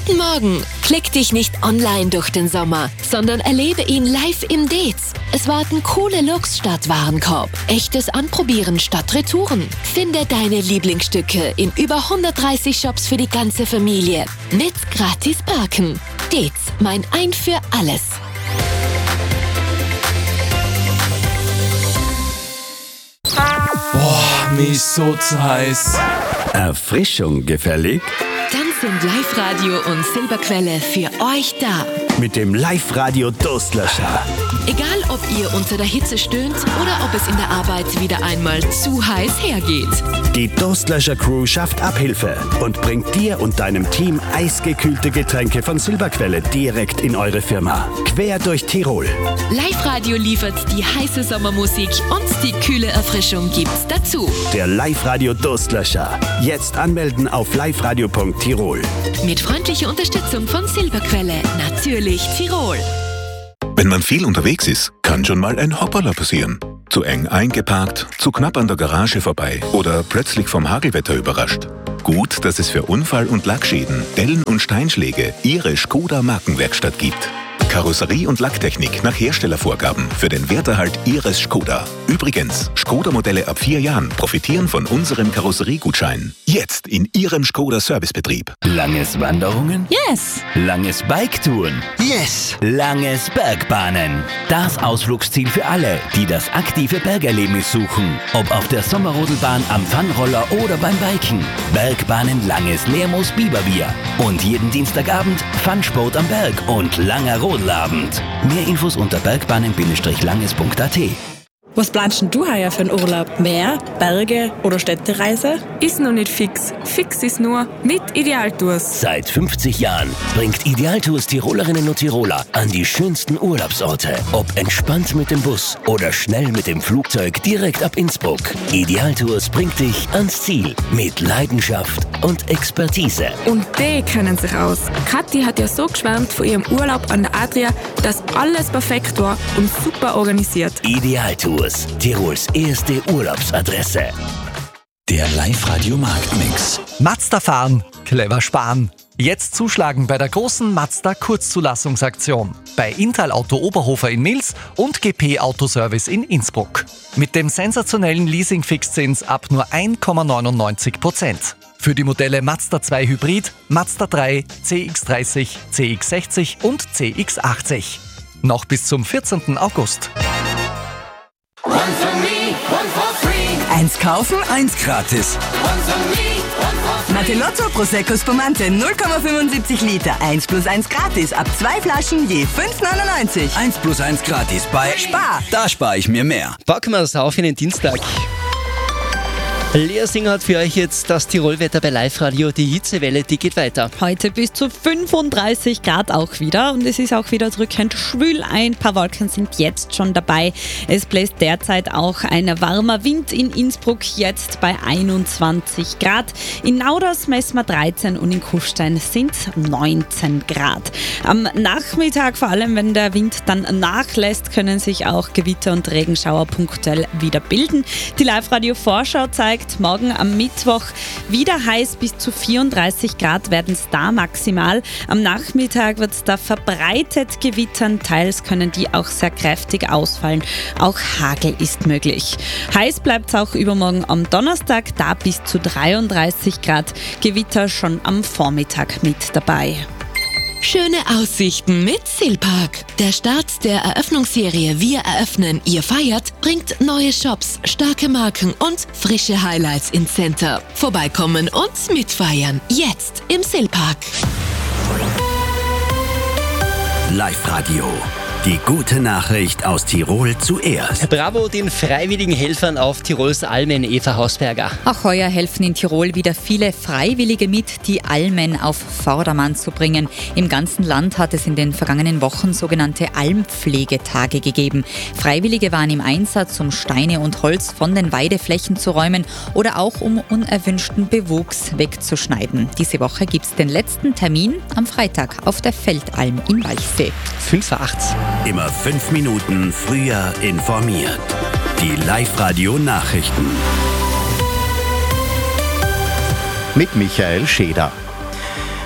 Guten Morgen! Klick dich nicht online durch den Sommer, sondern erlebe ihn live im Dez. Es warten coole Looks statt Warenkorb, echtes Anprobieren statt Retouren. Finde deine Lieblingsstücke in über 130 Shops für die ganze Familie. Mit gratis Parken. Dez, mein Ein für alles. Boah, mir ist so zu heiß. Erfrischung gefällig? Dann sind Live-Radio und Silberquelle für euch da. Mit dem Live-Radio Durstlöscher. Egal, ob ihr unter der Hitze stöhnt oder ob es in der Arbeit wieder einmal zu heiß hergeht. Die Durstlöscher-Crew schafft Abhilfe und bringt dir und deinem Team eisgekühlte Getränke von Silberquelle direkt in eure Firma. Quer durch Tirol. Live-Radio liefert die heiße Sommermusik und die kühle Erfrischung gibt's dazu. Der Live-Radio Durstlöscher. Jetzt anmelden auf liveradio.tirol. Mit freundlicher Unterstützung von Silberquelle. Natürlich Tirol. Wenn man viel unterwegs ist, kann schon mal ein Hopperler passieren. Zu eng eingeparkt, zu knapp an der Garage vorbei oder plötzlich vom Hagelwetter überrascht. Gut, dass es für Unfall- und Lackschäden, Dellen und Steinschläge Ihre Škoda Markenwerkstatt gibt. Karosserie und Lacktechnik nach Herstellervorgaben für den Werterhalt Ihres Škoda. Übrigens, Škoda-Modelle ab 4 Jahren profitieren von unserem Karosseriegutschein. Jetzt in Ihrem Škoda-Servicebetrieb. Langes Wanderungen? Yes! Langes Biketouren? Yes! Langes Bergbahnen. Das Ausflugsziel für alle, die das aktive Bergerlebnis suchen. Ob auf der Sommerrodelbahn, am Funroller oder beim Biken. Bergbahnen Langes Lermoos-Biberbier. Und jeden Dienstagabend Funsport am Berg und langer Rodelabend. Mehr Infos unter bergbahnen-langes.at. Was planst denn du heuer für einen Urlaub? Meer, Berge oder Städtereise? Ist noch nicht fix. Fix ist nur mit Idealtours. Seit 50 Jahren bringt Idealtours Tirolerinnen und Tiroler an die schönsten Urlaubsorte. Ob entspannt mit dem Bus oder schnell mit dem Flugzeug direkt ab Innsbruck. Idealtours bringt dich ans Ziel mit Leidenschaft und Expertise. Und die kennen sich aus. Kathi hat ja so geschwärmt von ihrem Urlaub an der Adria, dass alles perfekt war und super organisiert. Idealtours, Tirols erste Urlaubsadresse. Der Live-Radio Marktmix. Mazda fahren, clever sparen. Jetzt zuschlagen bei der großen Mazda Kurzzulassungsaktion. Bei Intal Auto Oberhofer in Mils und GP Autoservice in Innsbruck. Mit dem sensationellen Leasing-Fixzins ab nur 1,99%. Für die Modelle Mazda 2 Hybrid, Mazda 3, CX-30, CX-60 und CX-80. Noch bis zum 14. August. Eins kaufen, eins gratis. Martellotto Prosecco Spumante 0,75 Liter. 1 plus 1 gratis. Ab 2 Flaschen je 5,99. 1 plus 1 gratis bei Spar. Da spare ich mir mehr. Packen wir es auf in den Dienstag. Lea Singer hat für euch jetzt das Tirolwetter bei Live-Radio. Die Hitzewelle, die geht weiter. Heute bis zu 35 Grad auch wieder und es ist auch wieder drückend schwül. Ein paar Wolken sind jetzt schon dabei. Es bläst derzeit auch ein warmer Wind in Innsbruck, jetzt bei 21 Grad. In Nauders messen wir 13 und in Kufstein sind 19 Grad. Am Nachmittag, vor allem wenn der Wind dann nachlässt, können sich auch Gewitter und Regenschauer punktuell wieder bilden. Die Live-Radio-Vorschau zeigt, morgen am Mittwoch wieder heiß, bis zu 34 Grad werden es da maximal. Am Nachmittag wird es da verbreitet gewittern, teils können die auch sehr kräftig ausfallen. Auch Hagel ist möglich. Heiß bleibt es auch übermorgen am Donnerstag, da bis zu 33 Grad. Gewitter schon am Vormittag mit dabei. Schöne Aussichten mit Silpark. Der Start der Eröffnungsserie Wir eröffnen, ihr feiert bringt neue Shops, starke Marken und frische Highlights ins Center. Vorbeikommen und mitfeiern. Jetzt im Silpark. Live-Radio. Die gute Nachricht aus Tirol zuerst. Bravo den freiwilligen Helfern auf Tirols Almen, Eva Hausberger. Auch heuer helfen in Tirol wieder viele Freiwillige mit, die Almen auf Vordermann zu bringen. Im ganzen Land hat es in den vergangenen Wochen sogenannte Almpflegetage gegeben. Freiwillige waren im Einsatz, um Steine und Holz von den Weideflächen zu räumen oder auch um unerwünschten Bewuchs wegzuschneiden. Diese Woche gibt es den letzten Termin am Freitag auf der Feldalm in Walchsee. 5:08. Immer 5 Minuten früher informiert. Die Live-Radio-Nachrichten. Mit Michael Scheder.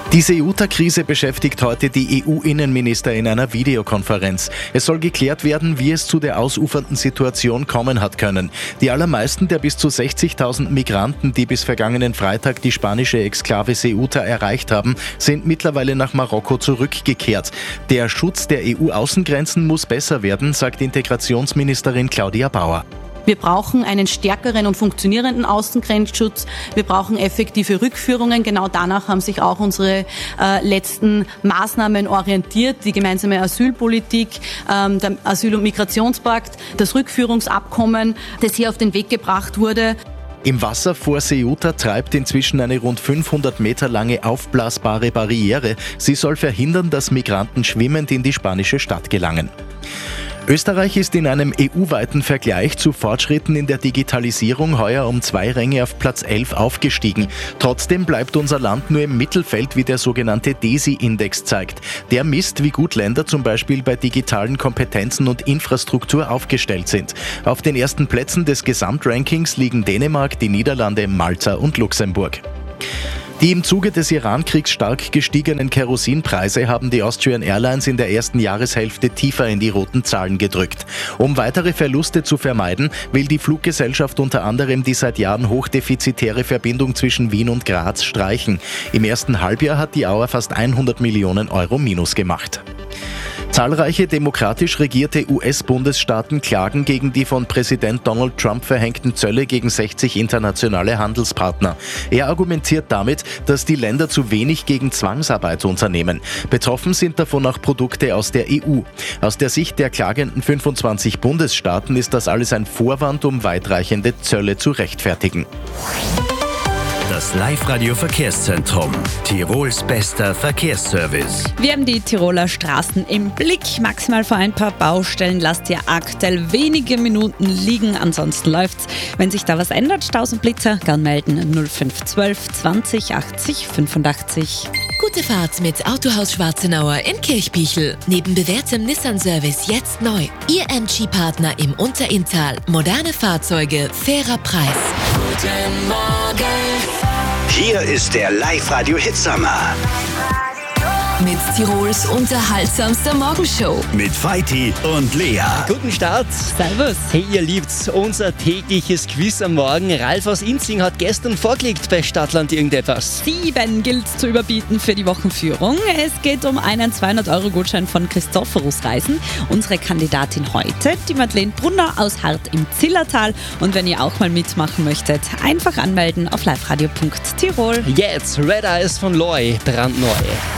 Die Ceuta-Krise beschäftigt heute die EU-Innenminister in einer Videokonferenz. Es soll geklärt werden, wie es zu der ausufernden Situation kommen hat können. Die allermeisten der bis zu 60.000 Migranten, die bis vergangenen Freitag die spanische Exklave Ceuta erreicht haben, sind mittlerweile nach Marokko zurückgekehrt. Der Schutz der EU-Außengrenzen muss besser werden, sagt Integrationsministerin Claudia Bauer. Wir brauchen einen stärkeren und funktionierenden Außengrenzschutz. Wir brauchen effektive Rückführungen. Genau danach haben sich auch unsere letzten Maßnahmen orientiert. Die gemeinsame Asylpolitik, der Asyl- und Migrationspakt, das Rückführungsabkommen, das hier auf den Weg gebracht wurde. Im Wasser vor Ceuta treibt inzwischen eine rund 500 Meter lange aufblasbare Barriere. Sie soll verhindern, dass Migranten schwimmend in die spanische Stadt gelangen. Österreich ist in einem EU-weiten Vergleich zu Fortschritten in der Digitalisierung heuer um 2 Ränge auf Platz 11 aufgestiegen. Trotzdem bleibt unser Land nur im Mittelfeld, wie der sogenannte DESI-Index zeigt. Der misst, wie gut Länder zum Beispiel bei digitalen Kompetenzen und Infrastruktur aufgestellt sind. Auf den ersten Plätzen des Gesamtrankings liegen Dänemark, die Niederlande, Malta und Luxemburg. Die im Zuge des Iran-Kriegs stark gestiegenen Kerosinpreise haben die Austrian Airlines in der ersten Jahreshälfte tiefer in die roten Zahlen gedrückt. Um weitere Verluste zu vermeiden, will die Fluggesellschaft unter anderem die seit Jahren hochdefizitäre Verbindung zwischen Wien und Graz streichen. Im ersten Halbjahr hat die Auer fast 100 Millionen Euro Minus gemacht. Zahlreiche demokratisch regierte US-Bundesstaaten klagen gegen die von Präsident Donald Trump verhängten Zölle gegen 60 internationale Handelspartner. Er argumentiert damit, dass die Länder zu wenig gegen Zwangsarbeit unternehmen. Betroffen sind davon auch Produkte aus der EU. Aus der Sicht der klagenden 25 Bundesstaaten ist das alles ein Vorwand, um weitreichende Zölle zu rechtfertigen. Das Live-Radio-Verkehrszentrum. Tirols bester Verkehrsservice. Wir haben die Tiroler Straßen im Blick. Maximal vor ein paar Baustellen lasst ihr aktuell wenige Minuten liegen. Ansonsten läuft's. Wenn sich da was ändert, Staus und Blitzer, gern melden 0512 20 80 85. Gute Fahrt mit Autohaus Schwarzenauer in Kirchbichl. Neben bewährtem Nissan-Service jetzt neu. Ihr MG-Partner im Unterinntal. Moderne Fahrzeuge, fairer Preis. Guten Morgen. Hier ist der Live-Radio-Hitsommer. Mit Tirols unterhaltsamster Morgenshow. Mit Feiti und Lea. Guten Start. Servus. Hey, ihr liebt's, unser tägliches Quiz am Morgen. Ralf aus Inzing hat gestern vorgelegt bei Stadtland irgendetwas. 7 gilt's zu überbieten für die Wochenführung. Es geht um einen 200-Euro-Gutschein von Christophorus Reisen. Unsere Kandidatin heute, die Madeleine Brunner aus Hart im Zillertal. Und wenn ihr auch mal mitmachen möchtet, einfach anmelden auf liveradio.tirol. Jetzt Red Eyes von Loy, brandneu.